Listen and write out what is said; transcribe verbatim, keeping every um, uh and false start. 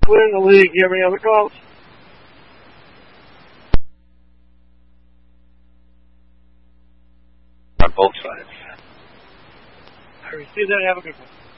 winning the league. You have any other calls? On both sides. I received that. Have a good one.